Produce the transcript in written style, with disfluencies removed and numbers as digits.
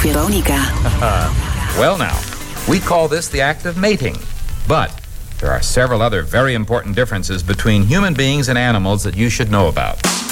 Veronica. Well now, we call this the act of mating. But there are several other very important differences between human beings and animals that you should know about.